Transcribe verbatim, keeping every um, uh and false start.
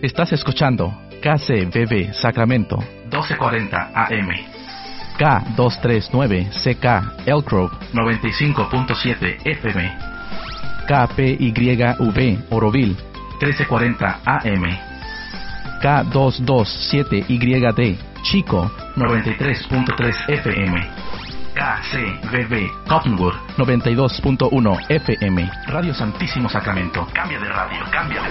Estás escuchando K C B B Sacramento doce cuarenta A M, K doscientos treinta y nueve C K Elk Grove noventa y cinco punto siete F M, K P Y V Oroville trece cuarenta A M, K doscientos veintisiete Y D Chico noventa y tres punto tres F M, K C B B Cottonwood noventa y dos punto uno F M. Radio Santísimo Sacramento. Cambia de radio, cambia de